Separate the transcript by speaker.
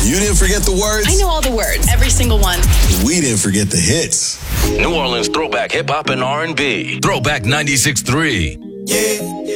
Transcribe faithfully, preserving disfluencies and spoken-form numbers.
Speaker 1: You didn't forget the words?
Speaker 2: I know all the words, every single one.
Speaker 1: We didn't forget the hits.
Speaker 3: New Orleans throwback hip hop and R and B. Throwback ninety-six point three.
Speaker 1: Yeah.